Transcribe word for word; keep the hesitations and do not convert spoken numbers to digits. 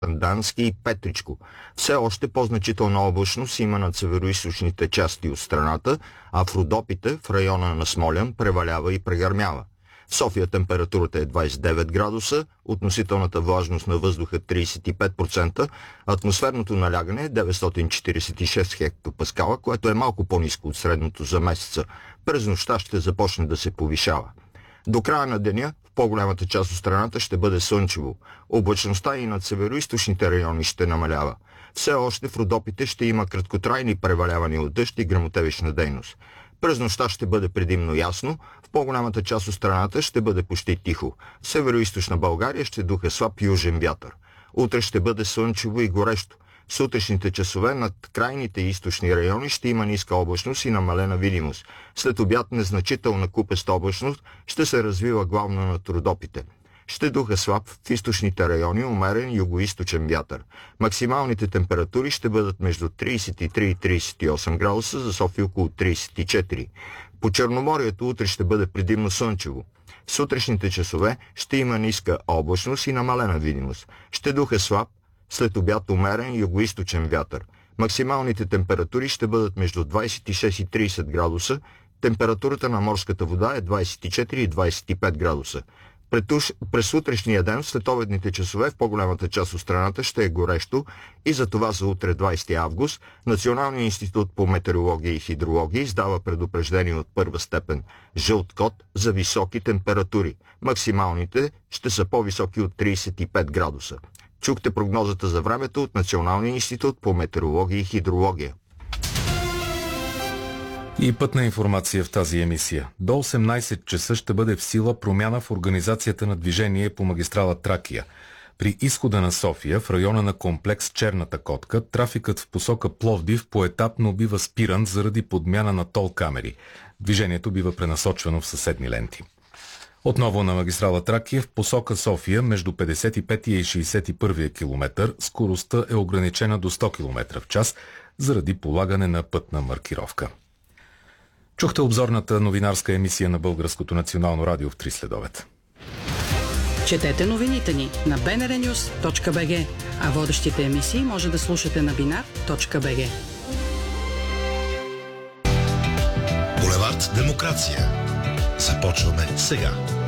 Сандански и Петричко. Все още по-значителна облачност има над североизточните части от страната, а в Родопите, в района на Смолян, превалява и прегърмява. В София температурата е двадесет и девет градуса, относителната влажност на въздуха тридесет и пет процента, атмосферното налягане е деветстотин четиридесет и шест хектопаскала, което е малко по-ниско от средното за месеца. През нощта ще започне да се повишава. До края на деня в по-голямата част от страната ще бъде слънчево. Облачността и над североизточните райони ще намалява. Все още в Родопите ще има краткотрайни превалявания от дъжд и гръмотевична дейност. През нощта ще бъде предимно ясно, в по-голямата част от страната ще бъде почти тихо. В североизточна България ще духа слаб южен вятър. Утре ще бъде слънчево и горещо. В сутрешните часове над крайните източни райони ще има ниска облачност и намалена видимост. След обяд незначителна купеста облачност ще се развива главно над Родопите. Ще духа слаб в източните райони умерен югоизточен вятър. Максималните температури ще бъдат между тридесет и три и тридесет и осем градуса, за София около тридесет и четири. По Черноморието утре ще бъде предимно слънчево. В сутрешните часове ще има ниска облачност и намалена видимост. Ще духа слаб, след обяд умерен югоизточен вятър. Максималните температури ще бъдат между двадесет и шест и тридесет градуса. Температурата на морската вода е двадесет и четири и двадесет и пет градуса. През утрешния ден, след обедните часове, в по-голямата част от страната ще е горещо и за това за утре двадесети август Националният институт по метеорология и хидрология издава предупреждение от първа степен жълт код за високи температури. Максималните ще са по-високи от тридесет и пет градуса. Чухте прогнозата за времето от Националния институт по метеорология и хидрология. И пътна информация в тази емисия. До осемнадесет часа ще бъде в сила промяна в организацията на движение по магистрала Тракия. При изхода на София, в района на комплекс Черната котка, трафикът в посока Пловдив поетапно бива спиран заради подмяна на тол камери. Движението бива пренасочвано в съседни ленти. Отново на магистрала Тракия в посока София между петдесет и пети и шейсет и първи километър скоростта е ограничена до сто километра в час заради полагане на пътна маркировка. Чухте обзорната новинарска емисия на Българското национално радио в три следобед. Четете новините ни на би ен ар нюс точка би джи, а водещите емисии може да слушате на бинар точка би джи. Булевард Демокрация. Започваме сега.